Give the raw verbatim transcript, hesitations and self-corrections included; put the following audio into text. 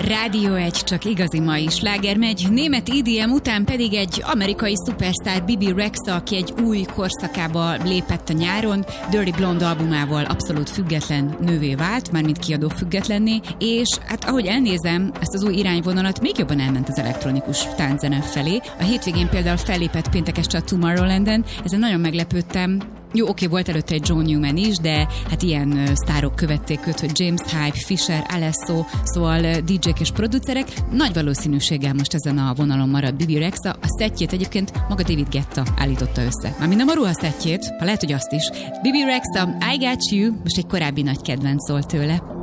Rádió egy, csak igazi mai sláger megy, német í dé em után pedig egy amerikai szupersztár Bibi Rexha, aki egy új korszakába lépett a nyáron, Dirty Blonde albumával abszolút független nővé vált, mármint kiadó függetlenné, és hát ahogy elnézem ezt az új irányvonalat, még jobban elment az elektronikus tánczene felé. A hétvégén például fellépett péntek este a Tomorrowlanden, ezen nagyon meglepődtem. Jó, oké, volt előtte egy John Newman is, de hát ilyen uh, sztárok követték őt, hogy James Hype, Fisher, Alesso, szóval uh, dé dzsék és producerek. Nagy valószínűséggel most ezen a vonalon marad Bibi Rexha. A szettjét egyébként maga David Guetta állította össze. Mármint nem a ruha szettjét, ha lehet, hogy azt is. Bibi Rexha, I Got You, most egy korábbi nagy kedvenc szólt tőle.